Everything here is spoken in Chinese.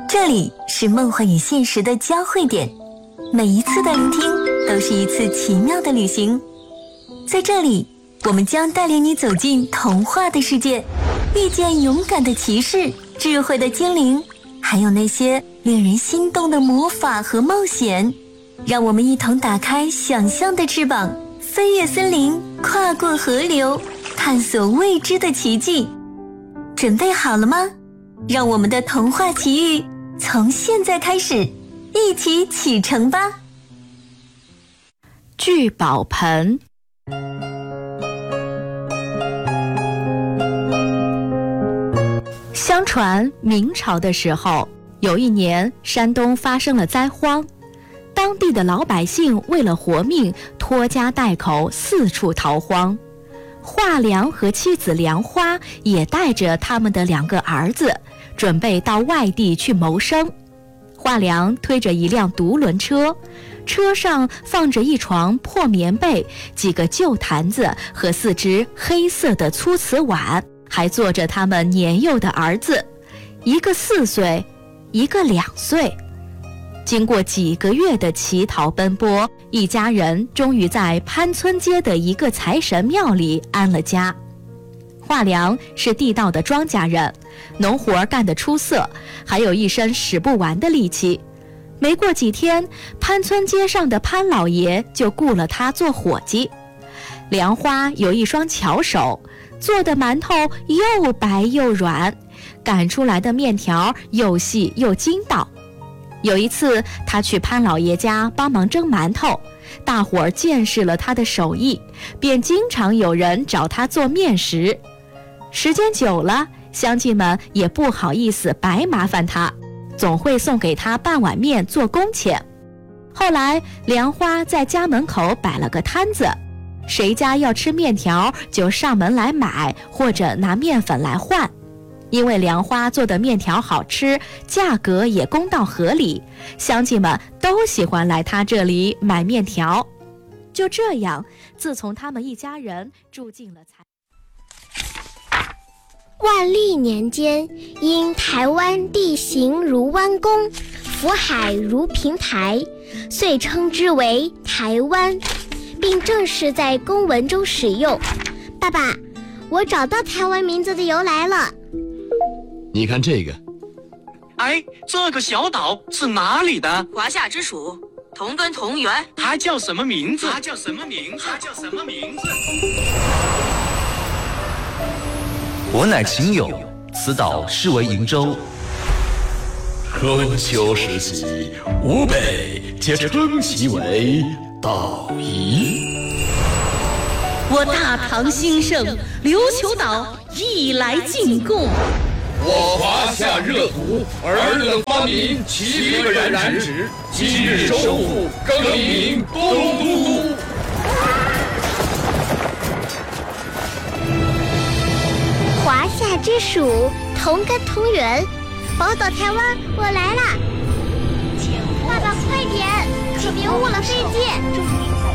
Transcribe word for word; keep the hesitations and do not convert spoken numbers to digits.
这里是梦幻与现实的交汇点，每一次的聆听都是一次奇妙的旅行。在这里，我们将带领你走进童话的世界，遇见勇敢的骑士、智慧的精灵，还有那些令人心动的魔法和冒险。让我们一同打开想象的翅膀，飞越森林，跨过河流，探索未知的奇迹。准备好了吗？让我们的童话奇遇从现在开始，一起启程吧。 聚宝盆。相传明朝的时候，有一年山东发生了灾荒，当地的老百姓为了活命，拖家带口四处逃荒。华良和妻子梁花也带着他们的两个儿子，准备到外地去谋生。华良推着一辆独轮车，车上放着一床破棉被、几个旧坛子和四只黑色的粗瓷碗，还坐着他们年幼的儿子，一个四岁，一个两岁。经过几个月的乞讨奔波，一家人终于在潘村街的一个财神庙里安了家。华良是地道的庄稼人，农活干得出色，还有一身使不完的力气。没过几天，潘村街上的潘老爷就雇了他做伙计。梁花有一双巧手，做的馒头又白又软，擀出来的面条又细又筋道。有一次，他去潘老爷家帮忙蒸馒头，大伙儿见识了他的手艺，便经常有人找他做面食。时间久了，乡亲们也不好意思白麻烦他，总会送给他半碗面做工钱。后来，梁花在家门口摆了个摊子，谁家要吃面条就上门来买，或者拿面粉来换。因为梁花做的面条好吃，价格也公道合理，乡亲们都喜欢来他这里买面条。就这样，自从他们一家人住进了财万历年间，因台湾地形如弯弓，福海如平台，遂称之为台湾，并正式在公文中使用。爸爸，我找到台湾名字的由来了。 你看这个， 哎，这个小岛是哪里的？ 华夏之属，同根同源。 它叫什么名字？它叫什么名字？它叫什么名字？ 我乃秦友，此岛是为瀛洲。 春秋时期，吴北皆称其为岛夷。 我大唐兴盛，琉球岛亦来进贡。 我华夏热土，尔等方民齐个染指，今日收复，更名东都。 华夏之属，同根同源，宝岛台湾，我来啦！爸爸快点，可别误了飞机。